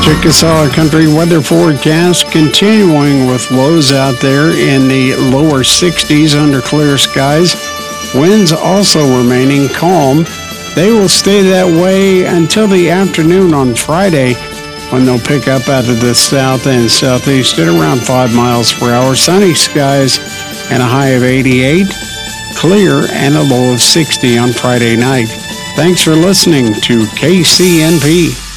Chickasaw Country weather forecast continuing with lows out there in the lower 60s under clear skies. Winds also remaining calm. They will stay that way until the afternoon on Friday, when they'll pick up out of the south and southeast at around 5 miles per hour. Sunny skies and a high of 88. Clear and a low of 60 on Friday night. Thanks for listening to KCNP.